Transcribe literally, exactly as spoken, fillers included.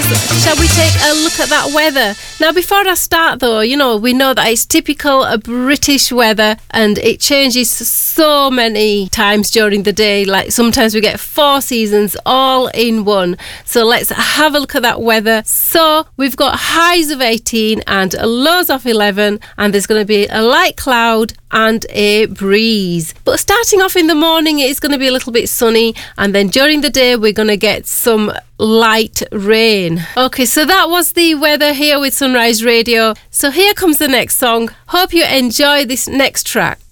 shall we take a look at that weather? Now, before I start though, you know, we know that it's typical of British weather and it changes so many times during the day. Like sometimes we get four seasons all in one. So let's have a look at that weather. So we've got highs of eighteen and lows of eleven, and there's going to be a light cloud and a breeze. But starting off in the morning, it's going to be a little bit sunny, and then during the day we're going to get some light rain. Okay, so that was the weather here with Sunrise Radio. So here comes the next song. Hope you enjoy this next track.